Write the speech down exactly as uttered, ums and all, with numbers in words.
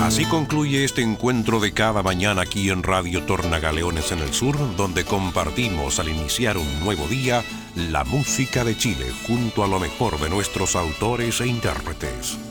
Así concluye este encuentro de cada mañana aquí en Radio Tornagaleones en el Sur, donde compartimos al iniciar un nuevo día la música de Chile junto a lo mejor de nuestros autores e intérpretes.